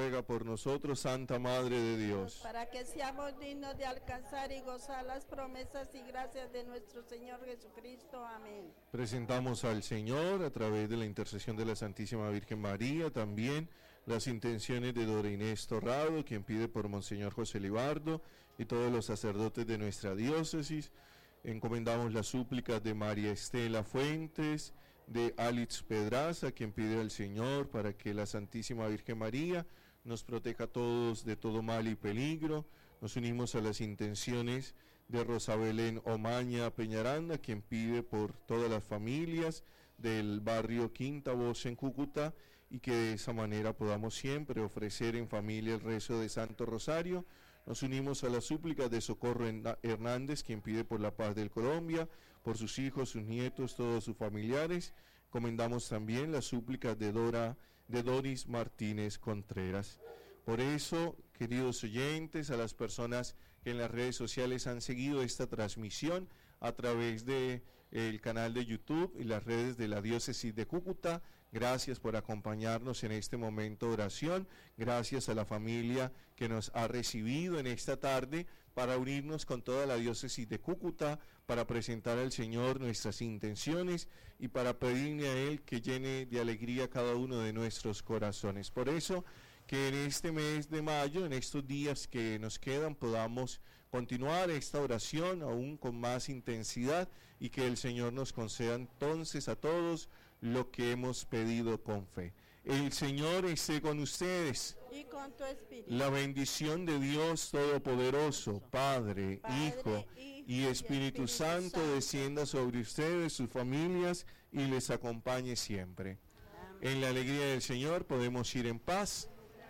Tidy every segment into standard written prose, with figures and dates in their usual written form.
ruega por nosotros, Santa Madre de Dios. Para que seamos dignos de alcanzar y gozar las promesas y gracias de nuestro Señor Jesucristo. Amén. Presentamos al Señor, a través de la intercesión de la Santísima Virgen María, también las intenciones de Dora Inés Torrado, quien pide por Monseñor José Libardo y todos los sacerdotes de nuestra diócesis. Encomendamos las súplicas de María Estela Fuentes, de Alex Pedraza, quien pide al Señor para que la Santísima Virgen María nos proteja a todos de todo mal y peligro. Nos unimos a las intenciones de Rosa Belén Omaña Peñaranda, quien pide por todas las familias del barrio Quinta Voz en Cúcuta, y que de esa manera podamos siempre ofrecer en familia el rezo de Santo Rosario. Nos unimos a las súplicas de Socorro Hernández, quien pide por la paz del Colombia, por sus hijos, sus nietos, todos sus familiares. Comendamos también las súplicas de Doris Martínez Contreras. Por eso, queridos oyentes, a las personas que en las redes sociales han seguido esta transmisión a través de el canal de YouTube y las redes de la Diócesis de Cúcuta, gracias por acompañarnos en este momento de oración. Gracias a la familia que nos ha recibido en esta tarde para unirnos con toda la Diócesis de Cúcuta, para presentar al Señor nuestras intenciones y para pedirle a Él que llene de alegría cada uno de nuestros corazones. Por eso, que en este mes de mayo, en estos días que nos quedan, podamos continuar esta oración aún con más intensidad, y que el Señor nos conceda entonces a todos lo que hemos pedido con fe. El Señor esté con ustedes. Y con tu espíritu. La bendición de Dios Todopoderoso, Padre, Hijo y Espíritu Santo, descienda sobre ustedes, sus familias, y les acompañe siempre. Amén. En la alegría del Señor podemos ir en paz.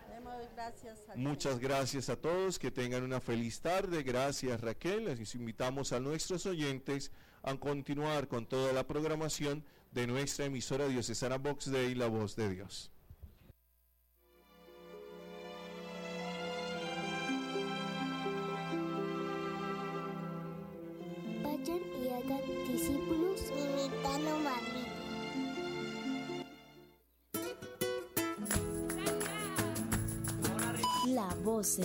Muchas gracias a todos, que tengan una feliz tarde. Gracias, Raquel. Les invitamos a nuestros oyentes a continuar con toda la programación de nuestra emisora diocesana Vox Dei, la voz de Dios. Vayan y hagan discípulos imitando María. La voz de